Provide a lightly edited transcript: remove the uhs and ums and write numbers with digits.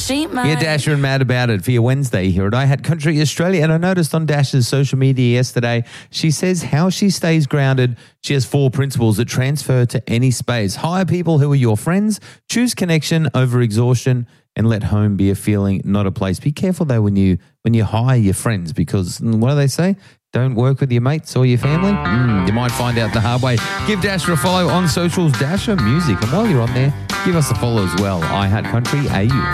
Yeah, Dasher and Mad About It for your Wednesday here at I Had Country Australia. And I noticed on Dash's social media yesterday, she says how she stays grounded. She has 4 principles that transfer to any space. Hire people who are your friends, choose connection over exhaustion, and let home be a feeling, not a place. Be careful though when you hire your friends, because what do they say? Don't work with your mates or your family? You might find out the hard way. Give Dasher a follow on socials, Dasher Music. And while you're on there, give us a follow as well. I Had Country AU.